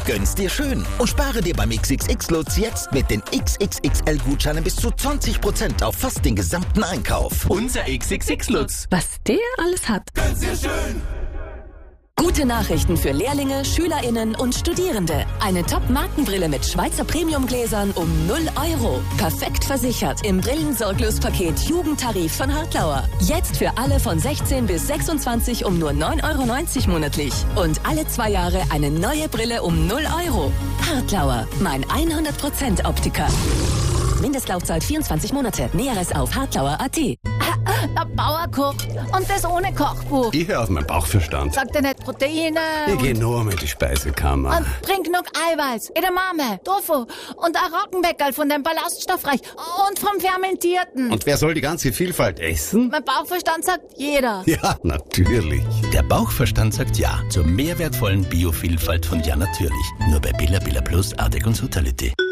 Gönn's dir schön und spare dir beim XXX-Lutz jetzt mit den XXXL-Gutscheinen bis zu 20% auf fast den gesamten Einkauf. Unser XXX-Lutz. Was der alles hat. Gönn's dir schön. Gute Nachrichten für Lehrlinge, SchülerInnen und Studierende. Eine Top-Markenbrille mit Schweizer Premiumgläsern um 0 €. Perfekt versichert im Brillensorglospaket Jugendtarif von Hartlauer. Jetzt für alle von 16 bis 26 um nur 9,90 € monatlich. Und alle 2 Jahre eine neue Brille um 0 €. Hartlauer, mein 100% Optiker. Mindestlaufzeit 24 Monate. Näheres auf hartlauer.at. Der Bauer kocht. Und das ohne Kochbuch. Ich höre auf meinen Bauchverstand. Sagt er nicht Proteine? Ich gehe nur mit die Speisekammer. Und trink noch Eiweiß, Edamame, Tofu und ein Roggenbäckerl von dem Ballaststoffreich und vom Fermentierten. Und wer soll die ganze Vielfalt essen? Mein Bauchverstand sagt jeder. Ja, natürlich. Der Bauchverstand sagt ja zur mehrwertvollen Biovielfalt von Ja natürlich. Nur bei Billa Billa Plus, Artec und Sutality.